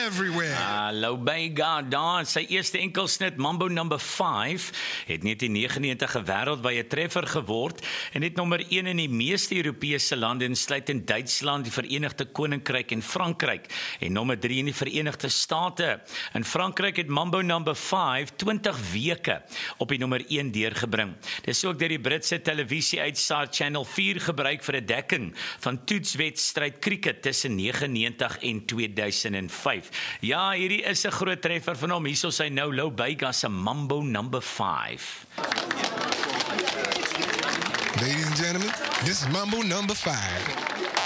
everywhere. Lou Bega daar, sy eerste enkelsnit Mambo number 5 het 1999 'n wêreldwye treffer geword en het nommer 1 in die meeste Europese lande insluitend Duitsland, die Verenigde Koninkryk en Frankryk en nommer 3 in die Verenigde State. In Frankryk het Mambo number 5 20 weke op die nommer 1 deurgebring. Dis ook deur die Britse televisie-uitsaai Channel 4 gebruik vir 'n dekking van toetswedstryd cricket tussen 99 en 2005. Ja, hierdie is 'n groot treffer van hom. Hierso sy nou Lou Bega se Mambo number 5. Ladies and gentlemen, this is Mambo number 5.